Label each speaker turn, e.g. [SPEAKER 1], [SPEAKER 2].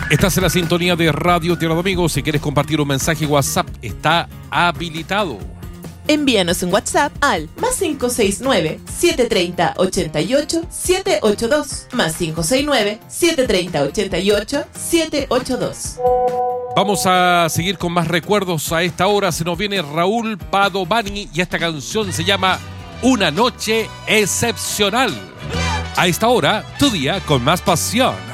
[SPEAKER 1] Estás en la sintonía de Radio Tierra de Amigos. Si quieres compartir un mensaje WhatsApp, está habilitado.
[SPEAKER 2] Envíanos un WhatsApp al +569-730-88-782. +569-730-88-782.
[SPEAKER 1] Vamos a seguir con más recuerdos. A esta hora se nos viene Raúl Padovani y esta canción se llama Una noche excepcional. A esta hora, tu día con más pasión.